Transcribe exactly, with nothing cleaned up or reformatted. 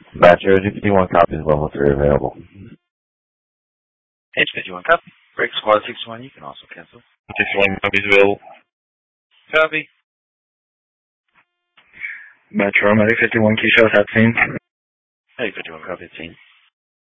Batcher, fifty-one copies, level three available. H fifty-one copy. Break squad sixty-one, you can also cancel. sixty-one copies available. Copy. Metro, Medic fifty-one, Keyshow, at scene. Hey, fifty-one copy at scene.